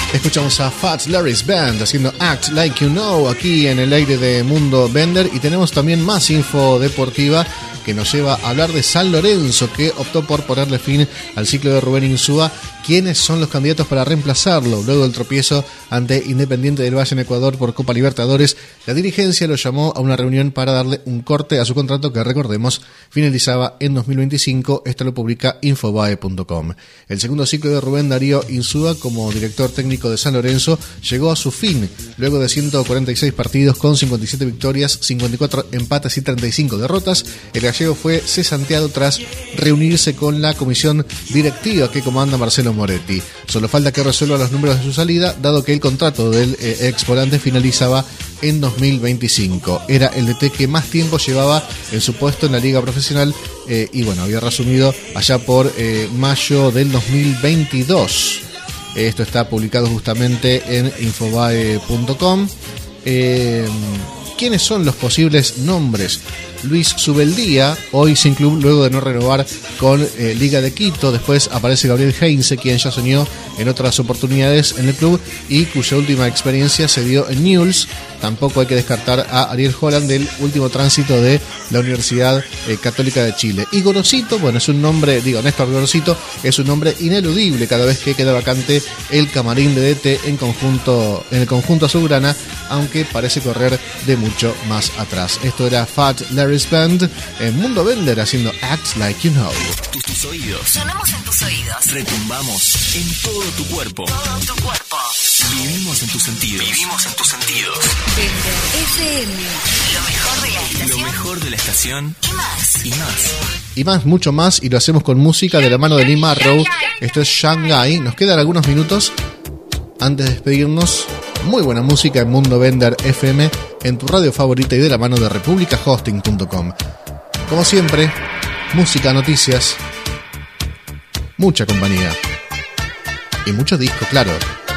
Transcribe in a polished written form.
Escuchamos a Fat Larry's Band haciendo Act Like You Know aquí en el aire de Mundo Bender, y tenemos también más info deportiva que nos lleva a hablar de San Lorenzo, que optó por ponerle fin al ciclo de Rubén Insúa. ¿Quiénes son los candidatos para reemplazarlo? Luego del tropiezo ante Independiente del Valle en Ecuador por Copa Libertadores, la dirigencia lo llamó a una reunión para darle un corte a su contrato que, recordemos, finalizaba en 2025. Esto lo publica Infobae.com. El segundo ciclo de Rubén Darío Insúa como director técnico de San Lorenzo llegó a su fin luego de 146 partidos con 57 victorias, 54 empates y 35 derrotas. El gallego fue cesanteado tras reunirse con la comisión directiva que comanda Marcelo Moretti. Solo falta que resuelva los números de su salida, dado que el contrato del ex volante finalizaba en 2025. Era el DT que más tiempo llevaba en su puesto en la liga profesional y bueno, había resumido allá por mayo del 2022. Esto está publicado justamente en Infobae.com. ¿Quiénes son los posibles nombres? Luis Zubeldía, hoy sin club luego de no renovar con Liga de Quito. Después aparece Gabriel Heinze, quien ya soñó en otras oportunidades en el club y cuya última experiencia se dio en Newell's. Tampoco hay que descartar a Ariel Holland del último tránsito de la Universidad Católica de Chile. Y Gorosito, bueno, es un nombre, Néstor Gorosito es un nombre ineludible cada vez que queda vacante el camarín de DT en el conjunto azulgrana, aunque parece correr de mucho más atrás. Esto era Fat Larry's Band en Mundo Bender haciendo Act Like You Know. Tus oídos. Sonamos en tus oídos. Retumbamos en todo tu cuerpo. Todo tu cuerpo. Vivimos en tus sentidos. Vivimos en tus sentidos. Bender FM. Lo mejor de la estación. Lo mejor de la estación. Y más. Y más. Y más, mucho más, y lo hacemos con música de la mano de Lee Marrow. Esto es Shanghai. Nos quedan algunos minutos antes de despedirnos. Muy buena música en Mundo Bender FM, en tu radio favorita y de la mano de republicahosting.com. Como siempre, música, noticias, mucha compañía y mucho disco, claro.